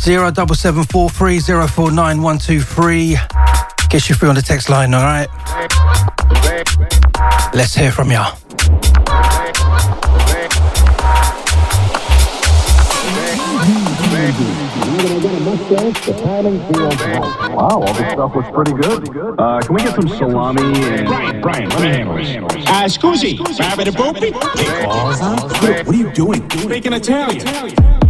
07743049123. Get you through on the text line, alright? Let's hear from ya. Wow, all this stuff looks pretty good. Can we get some salami and... Brian, let me handle this. Scusi, Rabbit and Boopy? What are you doing? Speaking Italian.